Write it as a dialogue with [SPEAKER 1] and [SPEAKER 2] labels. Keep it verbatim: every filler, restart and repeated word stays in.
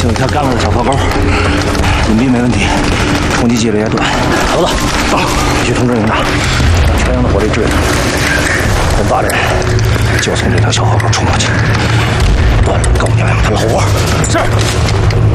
[SPEAKER 1] 剩下干了的小破沟，隐蔽没问题，冲击机了也短。猴子，走，你去通知营长，让全营的火力支援。我们八人就从这条小河沟冲过去，断了高娘养的老窝。是。